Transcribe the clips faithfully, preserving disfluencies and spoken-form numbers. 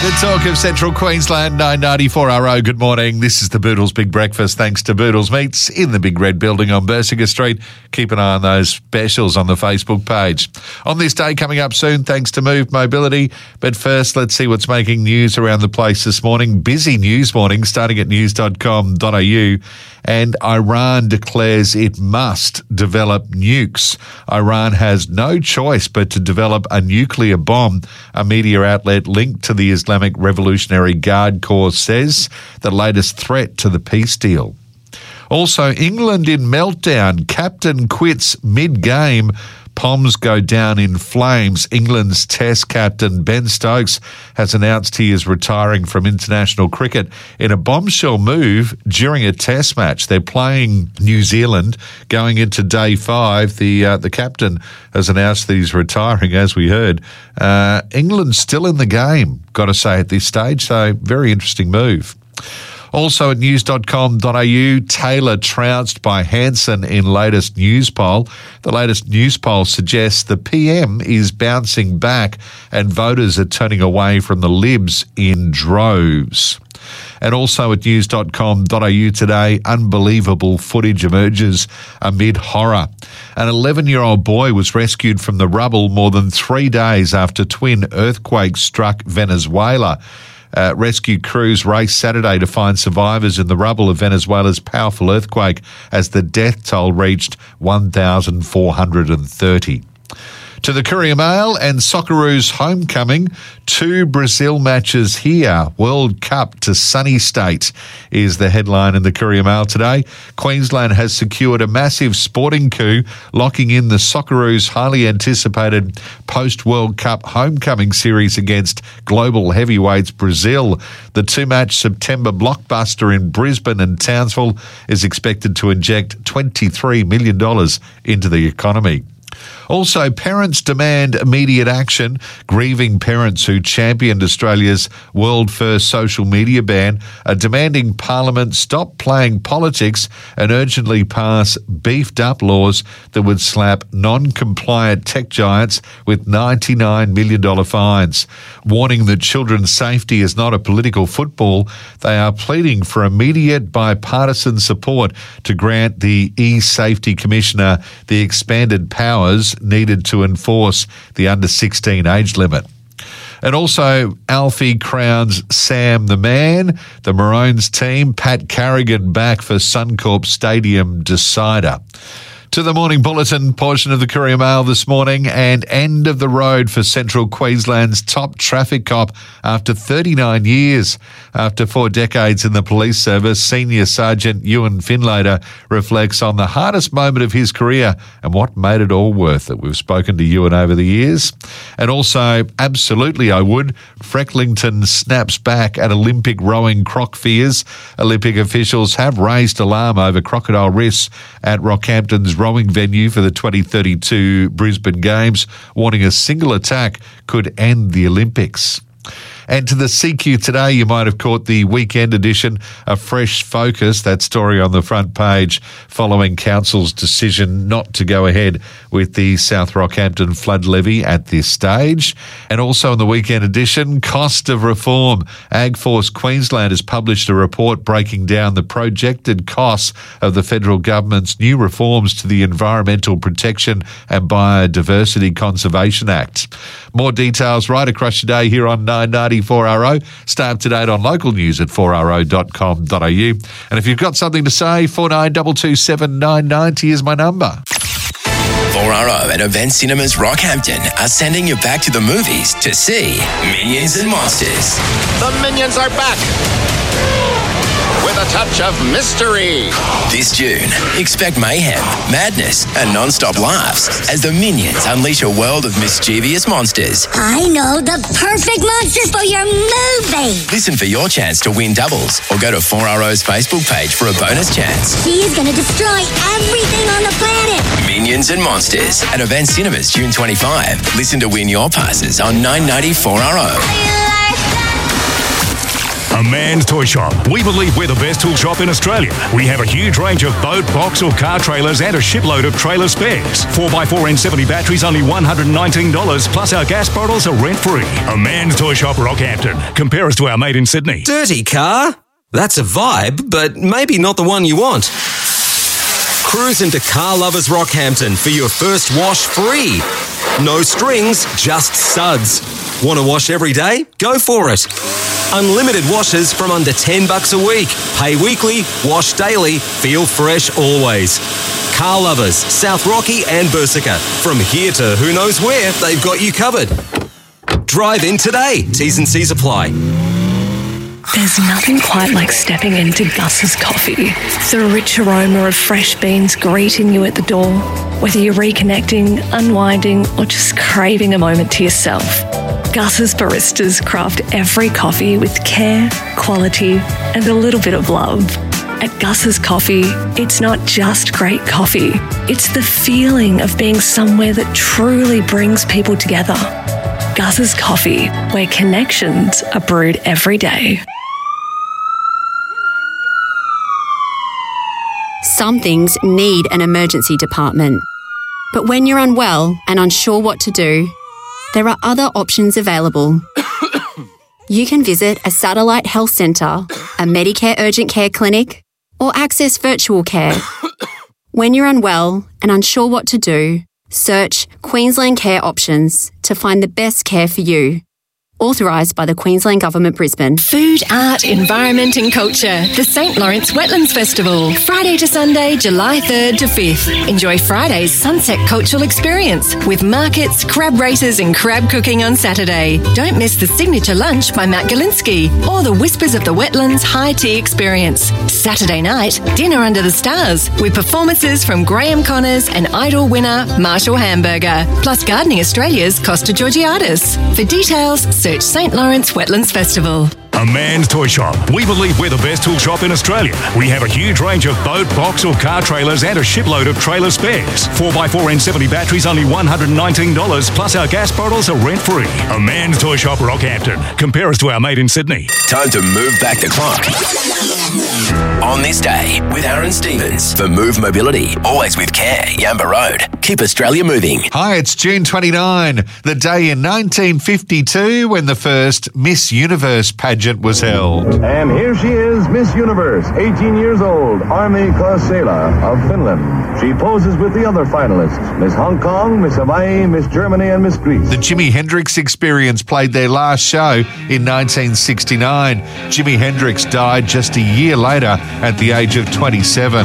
The talk of Central Queensland, nine ninety-four R O. Good morning. This is the Boodles Big Breakfast, thanks to Boodles Meats in the Big Red Building on Bersinger Street. Keep an eye on those specials on the Facebook page. On this day coming up soon, thanks to Move Mobility. But first, let's see what's making news around the place this morning. Busy news morning, starting at news dot com dot a u. And Iran declares it must develop nukes. Iran has no choice but to develop a nuclear bomb. A media outlet linked to the Islamic Revolutionary Guard Corps says the latest threat to the peace deal. Also, England in meltdown. Captain quits mid-game. Poms go down in flames. England's Test captain Ben Stokes has announced he is retiring from international cricket in a bombshell move during a Test match. They're playing New Zealand going into day five. The uh, the captain has announced that he's retiring, as we heard. Uh, England's still in the game, got to say, at this stage, so very interesting move. Also at news dot com dot a u, Taylor trounced by Hanson in latest news poll. The latest news poll suggests the P M is bouncing back and voters are turning away from the Libs in droves. And also at news dot com dot a u today, unbelievable footage emerges amid horror. An eleven-year-old boy was rescued from the rubble more than three days after twin earthquakes struck Venezuela. Uh, rescue crews raced Saturday to find survivors in the rubble of Venezuela's powerful earthquake as the death toll reached one thousand four hundred thirty. To the Courier Mail and Socceroos homecoming, two Brazil matches here. World Cup to sunny state is the headline in the Courier Mail today. Queensland has secured a massive sporting coup, locking in the Socceroos' highly anticipated post-World Cup homecoming series against global heavyweights Brazil. The two-match September blockbuster in Brisbane and Townsville is expected to inject twenty-three million dollars into the economy. Also, parents demand immediate action. Grieving parents who championed Australia's world-first social media ban are demanding Parliament stop playing politics and urgently pass beefed-up laws that would slap non-compliant tech giants with ninety-nine million dollars fines. Warning that children's safety is not a political football, they are pleading for immediate bipartisan support to grant the E-Safety Commissioner the expanded powers needed to enforce the under sixteen age limit. And also, Alfie crowns Sam the Man. The Maroons team, Pat Carrigan back for Suncorp Stadium decider. To the Morning Bulletin portion of the Courier Mail this morning, and end of the road for Central Queensland's top traffic cop after thirty-nine years. After four decades in the police service, Senior Sergeant Ewan Finlater reflects on the hardest moment of his career and what made it all worth it. We've spoken to Ewan over the years. And also, absolutely I would, Frecklington snaps back at Olympic rowing croc fears. Olympic officials have raised alarm over crocodile risks at Rockhampton's rowing venue for the twenty thirty-two Brisbane Games, warning a single attack could end the Olympics. And to the C Q today, you might have caught the weekend edition, A Fresh Focus, that story on the front page following Council's decision not to go ahead with the South Rockhampton flood levy at this stage. And also in the weekend edition, Cost of Reform. AgForce Queensland has published a report breaking down the projected costs of the federal government's new reforms to the Environmental Protection and Biodiversity Conservation Act. More details right across your day here on nine ninety-four R O. Stay up to date on local news at four r o dot com dot a u. And if you've got something to say, four nine two two seven nine nine zero is my number. four R O and Event Cinemas Rockhampton are sending you back to the movies to see Minions and Monsters. The Minions are back! With a touch of mystery. This June, expect mayhem, madness, and non-stop laughs as the Minions unleash a world of mischievous monsters. I know the perfect monsters for your movie. Listen for your chance to win doubles or go to four R O's Facebook page for a bonus chance. She is going to destroy everything on the planet. Minions and Monsters at Event Cinemas June twenty-fifth. Listen to win your passes on nine ninety-four R O. A Man's Toy Shop. We believe we're the best tool shop in Australia. We have a huge range of boat, box or car trailers and a shipload of trailer spares. four by four N seventy batteries only one hundred nineteen dollars, plus our gas bottles are rent-free. A Man's Toy Shop, Rockhampton. Compare us to our mate in Sydney. Dirty car? That's a vibe, but maybe not the one you want. Cruise into Car Lovers Rockhampton for your first wash free. No strings, just suds. Want to wash every day? Go for it. Unlimited washes from under ten bucks a week. Pay weekly, wash daily, feel fresh always. Car Lovers, South Rocky and Bersica. From here to who knows where, they've got you covered. Drive in today. T's and C's apply. There's nothing quite like stepping into Gus's Coffee. The rich aroma of fresh beans greeting you at the door. Whether you're reconnecting, unwinding, or just craving a moment to yourself, Gus's baristas craft every coffee with care, quality, and a little bit of love. At Gus's Coffee, it's not just great coffee. It's the feeling of being somewhere that truly brings people together. Gus's Coffee, where connections are brewed every day. Some things need an emergency department. But when you're unwell and unsure what to do, there are other options available. You can visit a satellite health centre, a Medicare urgent care clinic, or access virtual care. When you're unwell and unsure what to do, search Queensland Care Options to find the best care for you. Authorised by the Queensland Government, Brisbane. Food, art, environment and culture. The Saint Lawrence Wetlands Festival. Friday to Sunday, July third to fifth. Enjoy Friday's Sunset Cultural Experience with markets, crab races and crab cooking on Saturday. Don't miss the Signature Lunch by Matt Galinsky or the Whispers of the Wetlands High Tea Experience. Saturday night, Dinner Under the Stars with performances from Graham Connors and Idol winner Marshall Hamburger. Plus Gardening Australia's Costa Georgiadis. For details, search Saint Lawrence Wetlands Festival. A Man's Toy Shop. We believe we're the best tool shop in Australia. We have a huge range of boat, box or car trailers and a shipload of trailer spares. four by four N seventy batteries only one hundred nineteen dollars, plus our gas bottles are rent-free. A Man's Toy Shop, Rockhampton. Compare us to our mate in Sydney. Time to move back the clock. On this day with Aaron Stevens for Move Mobility. Always with care. Yamba Road. Keep Australia moving. Hi, it's June twenty-ninth, the day in nineteen fifty-two when the first Miss Universe pageant was held. And here she is, Miss Universe, eighteen years old, Armi Karsela of Finland. She poses with the other finalists, Miss Hong Kong, Miss Hawaii, Miss Germany, and Miss Greece. The Jimi Hendrix Experience played their last show in nineteen sixty-nine. Jimi Hendrix died just a year later at the age of twenty-seven.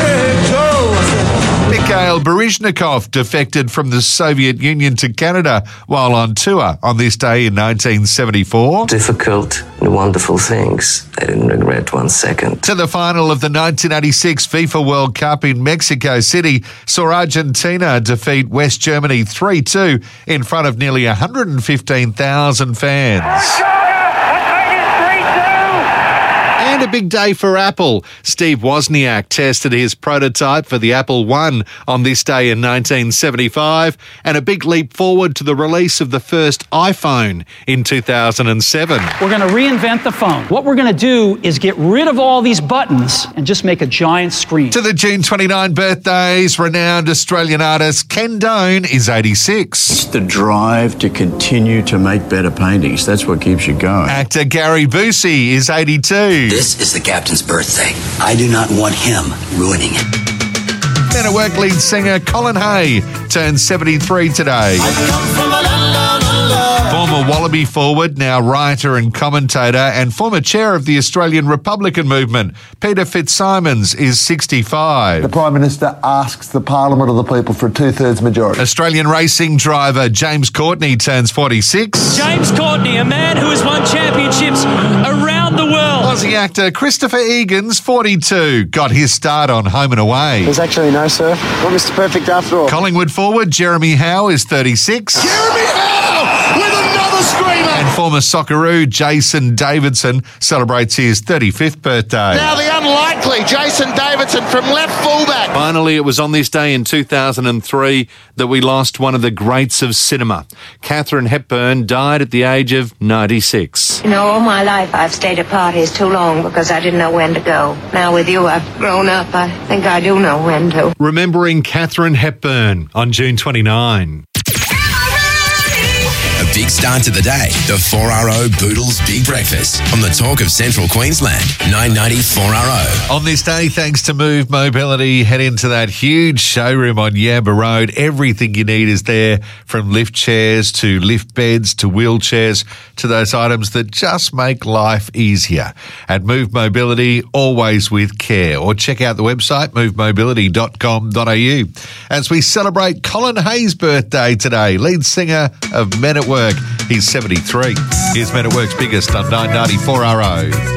Mikhail Baryshnikov defected from the Soviet Union to Canada while on tour on this day in nineteen seventy-four. Difficult and wonderful things. I didn't regret one second. To the final of the nineteen eighty-six FIFA World Cup in Mexico City saw Argentina defeat West Germany three two in front of nearly one hundred fifteen thousand fans. And a big day for Apple. Steve Wozniak tested his prototype for the Apple One on this day in nineteen seventy-five, and a big leap forward to the release of the first iPhone in two thousand seven. We're going to reinvent the phone. What we're going to do is get rid of all these buttons and just make a giant screen. To the June twenty-ninth birthdays, renowned Australian artist Ken Doan is eighty-six. It's the drive to continue to make better paintings. That's what keeps you going. Actor Gary Busey is eighty-two. This is the captain's birthday. I do not want him ruining it. Men at Work lead singer Colin Hay turns seventy-three today. Former Wallaby forward, now writer and commentator, and former chair of the Australian Republican movement, Peter Fitzsimons, is sixty-five. The Prime Minister asks the Parliament of the people for a two-thirds majority. Australian racing driver James Courtney turns forty-six. James Courtney, a man who has won championships around the world. Aussie actor Christopher Egan's forty-two, got his start on Home and Away. There's actually no surf. Not Mister Perfect after all. Collingwood forward Jeremy Howe is thirty-six. Jeremy Howe with another screamer. And Former Socceroo Jason Davidson celebrates his thirty-fifth birthday. Now the unlikely Jason Davidson from left fullback. Finally, it was on this day in two thousand three that we lost one of the greats of cinema. Katharine Hepburn died at the age of ninety-six. You know, all my life I've stayed at parties too long because I didn't know when to go. Now with you, I've grown up. I think I do know when to. Remembering Katharine Hepburn on June twenty-ninth. A big start to the day. The four R O Boodles Big Breakfast on the talk of Central Queensland. nine ninety four R O. On this day, thanks to Move Mobility, head into that huge showroom on Yamba Road. Everything you need is there, from lift chairs to lift beds to wheelchairs to those items that just make life easier. At Move Mobility, always with care. Or check out the website, move mobility dot com dot a u. As we celebrate Colin Hay's birthday today, lead singer of Men at Work. He's seventy-three. Here's Men at Work's biggest on nine ninety four R O.